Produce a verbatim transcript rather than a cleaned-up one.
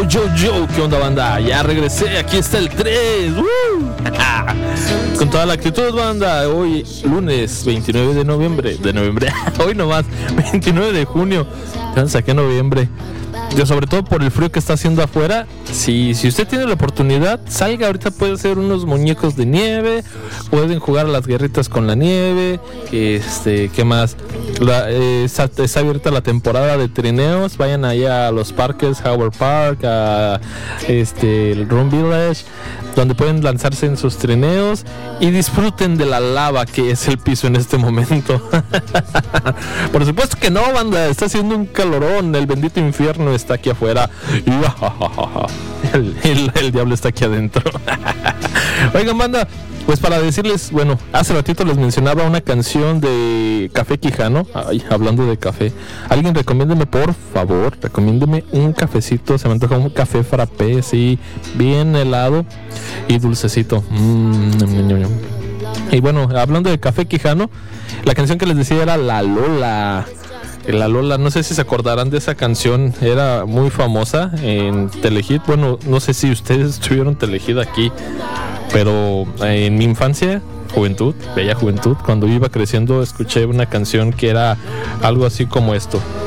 yo, yo, ¿qué onda, banda? Ya regresé, aquí está el tres. ¡Uh! Con toda la actitud, banda. Hoy, lunes veintinueve de noviembre. De noviembre, hoy nomás, veintinueve de junio. Ya saqué noviembre. Yo, sobre todo por el frío que está haciendo afuera. Si, si usted tiene la oportunidad, salga. Ahorita puede hacer unos muñecos de nieve. Pueden jugar a las guerritas con la nieve. Este, ¿qué más? La, eh, está, está abierta la temporada de trineos. Vayan allá a los parques, Howard Park, a este, el Room Village, donde pueden lanzarse en sus trineos y disfruten de la lava que es el piso en este momento. Por supuesto que no, banda. Está haciendo un calorón. El bendito infierno está aquí afuera. El, el, el diablo está aquí adentro. Oigan, banda, pues para decirles, bueno, hace ratito les mencionaba una canción de Café Quijano. Ay, hablando de café, alguien recomiéndeme, por favor, recomiéndeme un cafecito. Se me antoja un café frappé, así, bien helado y dulcecito. Mm, y bueno, hablando de Café Quijano, la canción que les decía era La Lola. La Lola, no sé si se acordarán de esa canción, era muy famosa en Telehit. Bueno, no sé si ustedes tuvieron Telehit aquí, pero en mi infancia, juventud, bella juventud, cuando iba creciendo, escuché una canción que era algo así como esto.